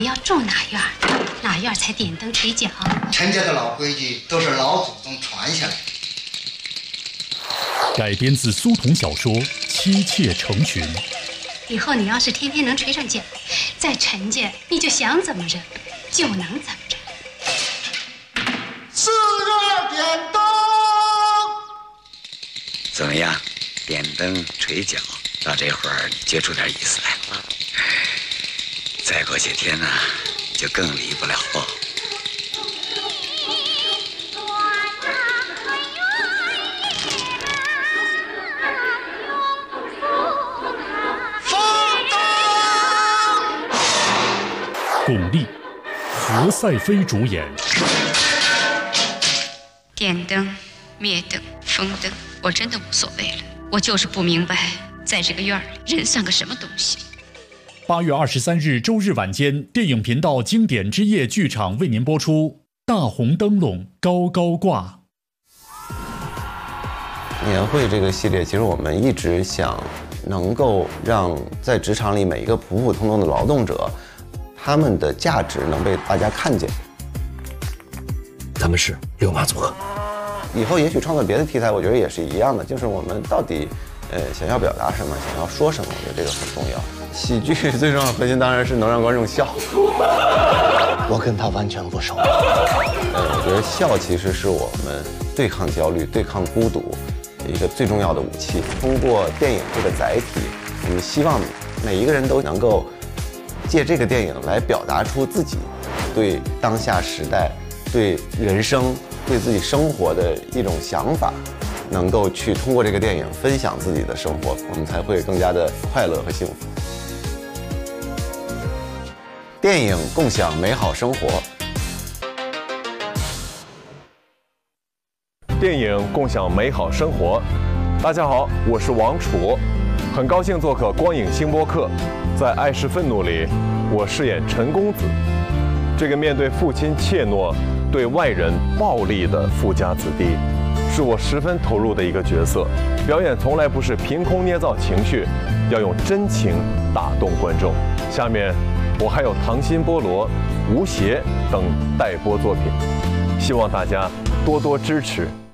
你要住哪院儿？哪院儿才点灯垂脚？ 陈家的老规矩都是老祖宗传下来的。 改编自苏童小说《妻妾成群》。 以后你要是天天能垂上脚，在陈家你就想怎么着就能怎么着。 4月点灯， 怎么样？点灯垂脚，到这会儿你觉出点意思来了吗？再过些天呢，就更离不了了。 巩俐、何赛飞主演。 点灯、灭灯、封灯，我真的无所谓了。我就是不明白，在这个院里，人算个什么东西。 8月23日周日晚间，电影频道经典之夜剧场为您播出《大红灯笼高高挂》。 年会这个系列，其实我们一直想能够让在职场里每一个普普通通的劳动者，他们的价值能被大家看见。 他们是六马组合。 以后也许创作别的题材，我觉得也是一样的，就是我们到底想要表达什么，想要说什么，我觉得这个很重要。喜剧最重要的核心当然是能让观众笑。 我跟他完全不熟。 我觉得笑其实是我们对抗焦虑、对抗孤独一个最重要的武器。通过电影这个载体，我们希望每一个人都能够借这个电影来表达出自己对当下时代、对人生、对自己生活的一种想法，能够去通过这个电影分享自己的生活，我们才会更加的快乐和幸福。电影共享美好生活。 电影共享美好生活。大家好，我是王楚，很高兴做客光影新播客。在《爱是愤怒》里，我饰演陈公子，这个面对父亲怯懦、对外人暴力的富家子弟，是我十分投入的一个角色。表演从来不是凭空捏造情绪，要用真情打动观众。下面我还有《溏心菠萝》《吴邪》等待播作品，希望大家多多支持。